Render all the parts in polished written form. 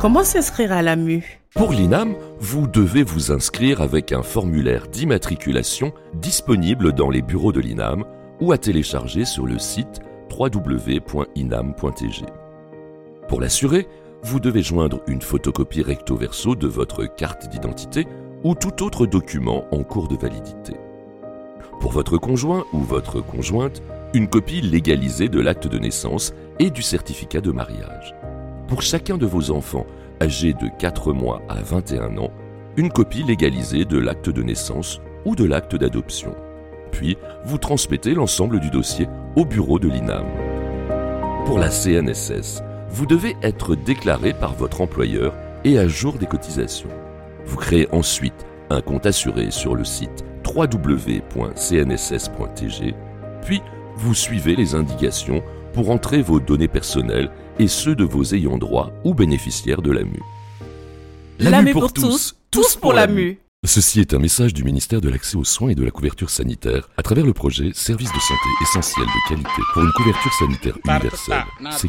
Comment s'inscrire à l'AMU ? Pour l'INAM, vous devez vous inscrire avec un formulaire d'immatriculation disponible dans les bureaux de l'INAM ou à télécharger sur le site www.inam.tg. Pour l'assurer, vous devez joindre une photocopie recto verso de votre carte d'identité ou tout autre document en cours de validité. Pour votre conjoint ou votre conjointe, une copie légalisée de l'acte de naissance et du certificat de mariage. Pour chacun de vos enfants âgés de 4 mois à 21 ans, une copie légalisée de l'acte de naissance ou de l'acte d'adoption. Puis, vous transmettez l'ensemble du dossier au bureau de l'INAM. Pour la CNSS, vous devez être déclaré par votre employeur et à jour des cotisations. Vous créez ensuite un compte assuré sur le site www.cnss.tg, puis vous suivez les indications pour entrer vos données personnelles et ceux de vos ayants droit ou bénéficiaires de l'AMU. L'AMU pour tous, tous pour l'AMU. Ceci est un message du ministère de l'Accès aux soins et de la couverture sanitaire à travers le projet Service de santé essentiel de qualité pour une couverture sanitaire universelle.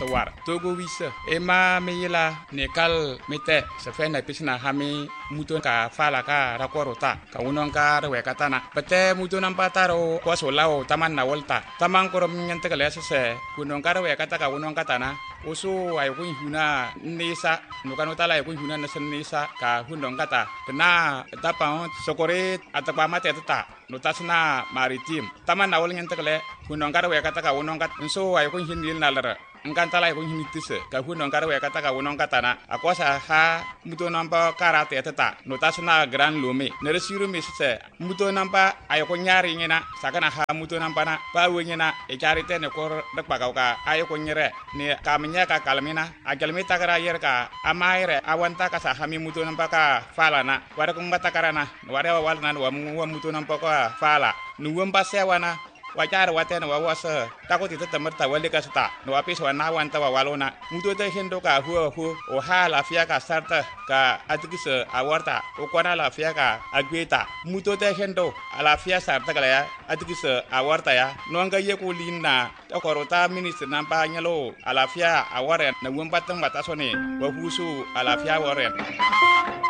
Oso ay ko huna nisa no kanota la ko huna nisa ka hundong kata na tapang sokore atapa mate tata no tasna maritim taman na wol ngente kale hundong kara we kata ka wonong kat so ay ko hinil nalara nganta la ko hinitise ka hundong kara we kata ka wonong kata na akosa ha muto namba karate tata no tasna gran lome ne resiru misse muto namba ay ko nyari ngena sakana ha muto namba na ba wenyena e charite ne ko dakpa ka ay ko nyere ne nya ka kalmina a kalmita kara yer ka amaire awanta ka sa hami mutu nampaka fala na wara kung batakarana wara wal nan wa mutu nampaka fala nuwam pasewana wajar watena wa wasa takoti tamarta wale ka sta no apis wana wanta wa walona mutu te hendo ka hu o hala fia ka sarta ka atikisa awarta o kwana la fia ka agweta mutu te hendo ala fia sarta kala ya atikisa awarta ya no nga ye ko linna takorota minister nampa nyalo ala fia aware na wumbatang batasone wa husu ala fia aware